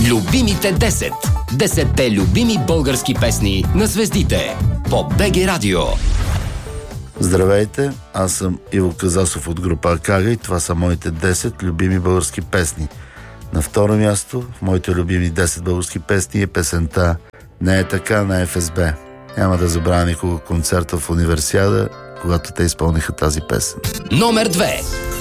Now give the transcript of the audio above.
Любимите 10. 10-те любими български песни на звездите по БГ Радио. Здравейте, аз съм Иво Казасов от група Акага и това са моите 10 любими български песни. На второ място в моите любими 10 български песни е песента "Не е така" на ФСБ. Няма да забравя никога концерта в Универсиада, когато те изпълниха тази песен. Номер 2.